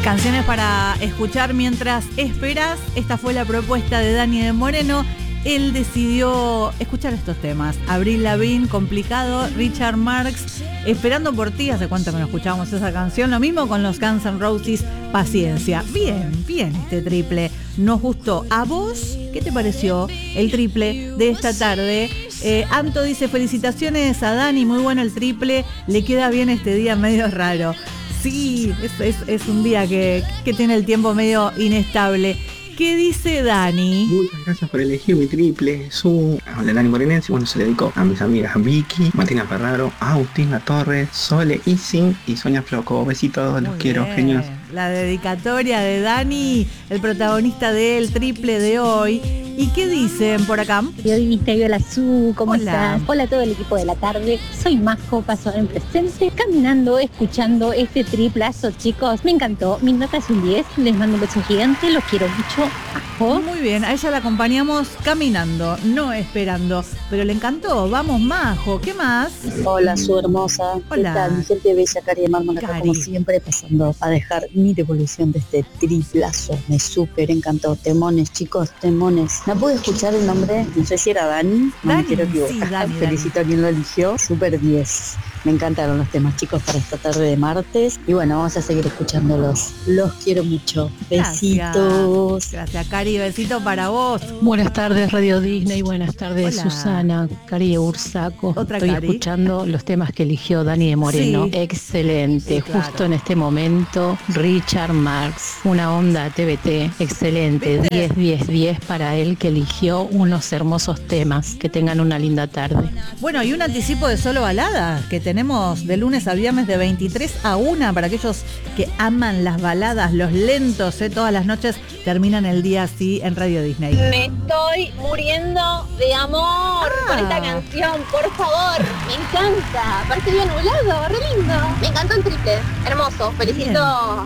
Canciones para escuchar mientras esperas. Esta fue la propuesta de Dani de Moreno. Él decidió escuchar estos temas: Avril Lavigne, Complicado, Richard Marx, Esperando por ti. Hace cuánto que no escuchábamos esa canción. Lo mismo con los Guns N' Roses, Paciencia. Bien, bien este triple. Nos gustó. ¿A vos qué te pareció el triple de esta tarde? Anto dice: felicitaciones a Dani, muy bueno el triple. Le queda bien este día medio raro. Sí, es un día que tiene el tiempo medio inestable. ¿Qué dice Dani? Muchas gracias por elegir mi triple. Habla Dani Morenense. Bueno, se le dedicó a mis amigas Vicky, Martina Ferraro, Agustina Torres, Sole, Isin y Sonia Floco. Besitos, los quiero, genios. La dedicatoria de Dani, el protagonista del triple de hoy. ¿Y qué dicen por acá? Periodista Viola Su, ¿cómo Hola. estás? Hola a todo el equipo de la tarde. Soy Majo, paso en presente, caminando, escuchando este triplazo, chicos. Me encantó. Mi nota es un 10. Les mando un beso gigante. Los quiero mucho. Majo. Muy bien, a ella la acompañamos caminando, no esperando. Pero le encantó. Vamos, Majo. ¿Qué más? Hola, su hermosa. Hola. ¿Qué tal? Mi gente bella, Cari de Mármol, acá Cari. como siempre, pasando a dejar mi devolución de este triplazo. Me súper encantó. Temones, chicos, temones. No pude escuchar el nombre, no sé si era Dani, no Dani, me quiero equivocar. sí, Dani. Felicito a quien lo eligió. Súper 10. Me encantaron los temas, chicos, para esta tarde de martes. Y bueno, vamos a seguir escuchándolos. Los quiero mucho. Besitos. Gracias, Cari. Besito para vos. Buenas tardes, Radio Disney. Buenas tardes, Hola. Susana, Cari Ursaco. Otra Estoy Cari. escuchando los temas que eligió Dani de Moreno. Sí. Excelente. Sí, claro. Justo en este momento, Richard Marx, una onda TBT. Excelente. ¿Viste? 10, 10, 10 para él que eligió unos hermosos temas. Que tengan una linda tarde. Bueno, y un anticipo de Solo Baladas que tenemos de lunes a viernes de 23 a 1 para aquellos que aman las baladas, los lentos, todas las noches terminan el día así en Radio Disney. Me estoy muriendo de amor con esta canción, por favor, me encanta, parece bien nublado, re lindo. Me encantó el triple, hermoso, felicito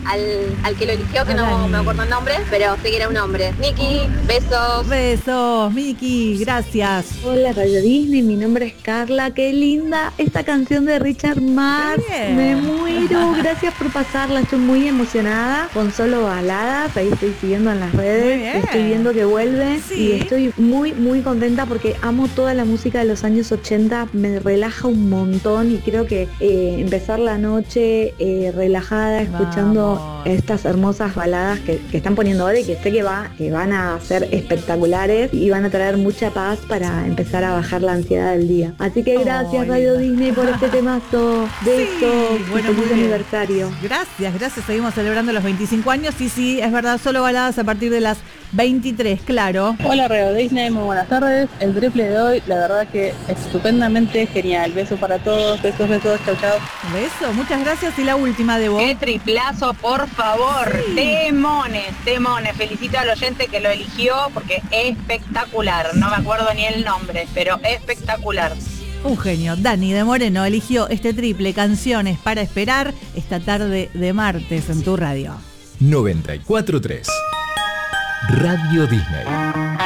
al que lo eligió, que no me acuerdo el nombre, pero sé que era un hombre. Niki, besos. Besos, Miki, gracias. Hola Radio Disney, mi nombre es Carla. Qué linda esta canción de Richard Marx. Bien. Me muero. Gracias por pasarla. Estoy muy emocionada con Solo Baladas. Ahí estoy siguiendo en las Muy redes. bien. Estoy viendo que vuelve. Sí. Y estoy muy contenta porque amo toda la música de los años 80. Me relaja un montón y creo que empezar la noche relajada escuchando Vamos. estas hermosas baladas que están poniendo ahora y que sé que van a ser espectaculares y van a traer mucha paz para empezar a bajar la ansiedad del día. Así que gracias Ay, Radio linda. Disney por este temazo. Besos. bueno, y muy feliz bien. aniversario. Gracias. Seguimos celebrando los 25 años. Y sí, es verdad, Solo Baladas a partir de las 23, claro. Hola Radio Disney, muy buenas tardes. El triple de hoy, la verdad que estupendamente genial. Beso para todos, besos, chau chau. Beso, muchas gracias. Y la última de vos. ¡Qué triplazo, por favor! Sí. Temones. Felicito al oyente que lo eligió porque es espectacular. No me acuerdo ni el nombre, pero espectacular. Un genio. Dani de Moreno eligió este triple, Canciones para esperar, esta tarde de martes en tu radio. 94.3 Radio Disney.